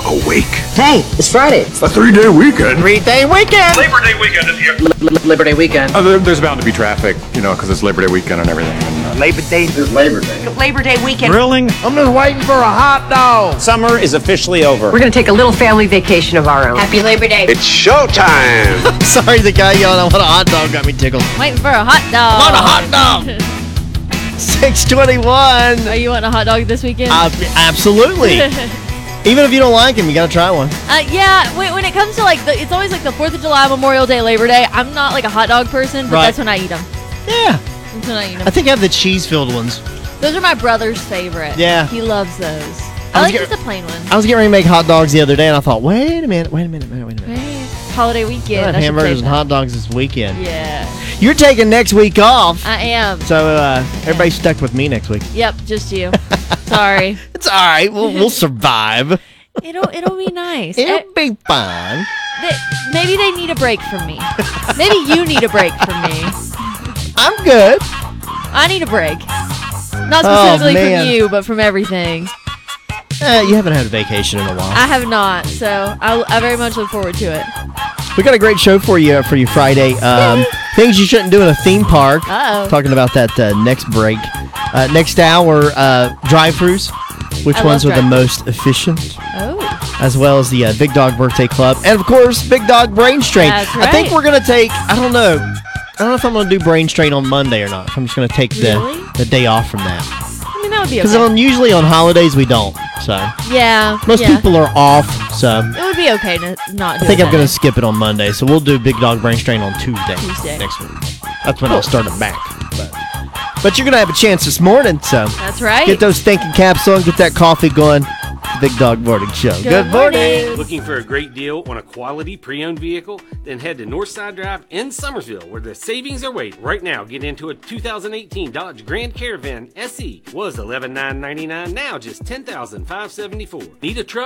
a week. Hey, it's Friday. A 3-day weekend. 3-day weekend. Labor Day weekend is here. Labor Day weekend. There's bound to be traffic, because it's Labor Day weekend and everything. Labor Day is Labor Day. Labor Day weekend. Grilling. I'm just waiting for a hot dog. Summer is officially over. We're going to take a little family vacation of our own. Happy Labor Day. It's showtime. Sorry, the guy yelling, I want a hot dog got me tickled. Waiting for a hot dog. I want a hot dog. 6:21. Are you wanting a hot dog this weekend? Absolutely. Even if you don't like them, you gotta try one. Yeah. When it comes to it's always like the 4th of July, Memorial Day, Labor Day. I'm not like a hot dog person, but that's when I eat them. Yeah. That's when I eat them. I think I have the cheese-filled ones. Those are my brother's favorite. Yeah. He loves those. I like just the plain ones. I was getting ready to make hot dogs the other day, and I thought, wait a minute. Holiday weekend. I hamburgers and hot dogs this weekend. Yeah. You're taking next week off. I am. So everybody's stuck with me next week. Yep, just you. Sorry. It's all right. We'll survive. It'll be nice. It'll be fine. Maybe they need a break from me. Maybe you need a break from me. I'm good. I need a break. Not specifically from you, but from everything. You haven't had a vacation in a while. I have not, so I very much look forward to it. We got a great show for you Friday. Things you shouldn't do in a theme park. Uh-oh. Talking about that next break. Next hour, drive-thrus. Which ones are the most efficient? Oh. As well as the Big Dog Birthday Club. And, of course, Big Dog Brain Strain. That's right. I think we're going to take, I don't know if I'm going to do Brain Strain on Monday or not. I'm just going to take the day off from that. I mean, that would be okay. Because usually on holidays we don't. So yeah. Most people are off, so it would be okay to not do I think I'm going to skip it on Monday. So we'll do Big Dog Brain Strain on Tuesday. Next week. That's when I'll start it back. But you're going to have a chance this morning, so that's right. Get those thinking caps on, get that coffee going. Big Dog Morning Show. Good morning. Looking for a great deal on a quality pre-owned vehicle? Then head to Northside Drive in Summersville, where the savings are waiting. Right now, get into a 2018 Dodge Grand Caravan SE. Was $11,999, now just $10,574. Need a truck?